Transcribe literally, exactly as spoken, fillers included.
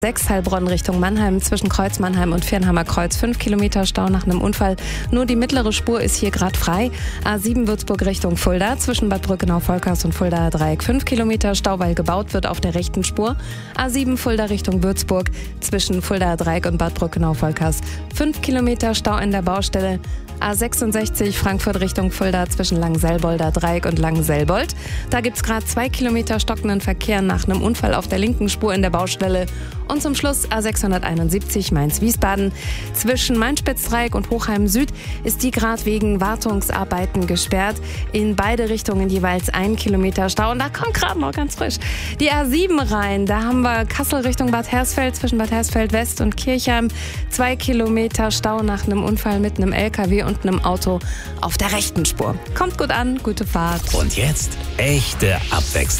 sechs Heilbronn Richtung Mannheim zwischen Kreuz Mannheim und Viernheimer Kreuz fünf Kilometer Stau nach einem Unfall. Nur die mittlere Spur ist hier gerade frei. A sieben Würzburg Richtung Fulda zwischen Bad Brückenau-Volkers und Fuldaer Dreieck fünf Kilometer Stau, weil gebaut wird auf der rechten Spur. A sieben Fulda Richtung Würzburg zwischen Fuldaer Dreieck und Bad Brückenau-Volkers fünf Kilometer Stau in der Baustelle. A sechsundsechzig Frankfurt Richtung Fulda zwischen Langenselbolder Dreieck und Langenselbold. Da gibt's gerade zwei Kilometer stockenden Verkehr nach einem Unfall auf der linken Spur in der Baustelle. Und zum Schluss A sechshunderteinundsiebzig Mainz-Wiesbaden. Zwischen Mainspitz-Dreieck und Hochheim Süd ist die gerade wegen Wartungsarbeiten gesperrt. In beide Richtungen jeweils ein Kilometer Stau. Und da kommt gerade noch ganz frisch die A sieben rein. Da haben wir Kassel Richtung Bad Hersfeld zwischen Bad Hersfeld West und Kirchheim. Zwei Kilometer Stau nach einem Unfall mit einem L K W und einem Auto auf der rechten Spur. Kommt gut an, gute Fahrt. Und jetzt echte Abwechslung.